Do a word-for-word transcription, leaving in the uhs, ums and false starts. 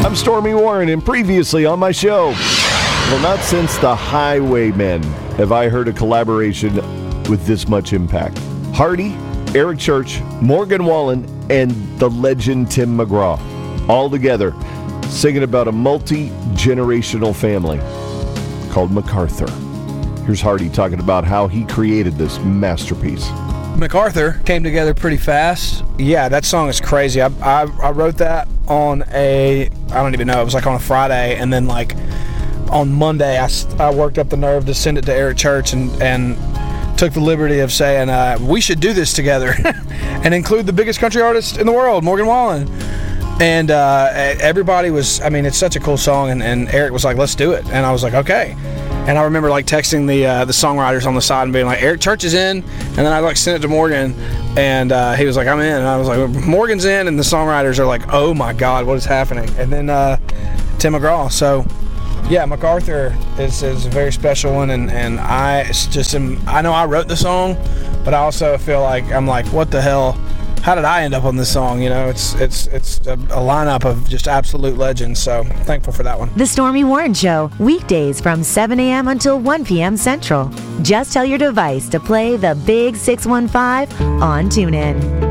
I'm Stormy Warren, and previously on my show, well, not since the Highwaymen have I heard a collaboration with this much impact. Hardy, Eric Church, Morgan Wallen, and the legend Tim McGraw, all together singing about a multi-generational family called MacArthur. Here's Hardy talking about how he created this masterpiece. MacArthur came together pretty fast. Yeah, that song is crazy. I, I I wrote that on a, I don't even know, it was like on a Friday, and then like on Monday I, I worked up the nerve to send it to Eric Church and, and took the liberty of saying uh, we should do this together and include the biggest country artist in the world, Morgan Wallen. And uh, everybody was, I mean, it's such a cool song, and, and Eric was like, let's do it. And I was like, okay. And I remember like texting the uh, the songwriters on the side and being like, Eric Church is in. And then I like sent it to Morgan, and uh, he was like, I'm in. And I was like, Morgan's in. And the songwriters are like, oh my God, what is happening? And then uh, Tim McGraw. So yeah, MacArthur is, is a very special one. And, and I just am, I know I wrote the song, but I also feel like I'm like, what the hell? How did I end up on this song? You know, it's it's it's a, a lineup of just absolute legends. So thankful for that one. The Stormy Warren Show, weekdays from seven a.m. until one p.m. Central. Just tell your device to play the Big six one five on TuneIn.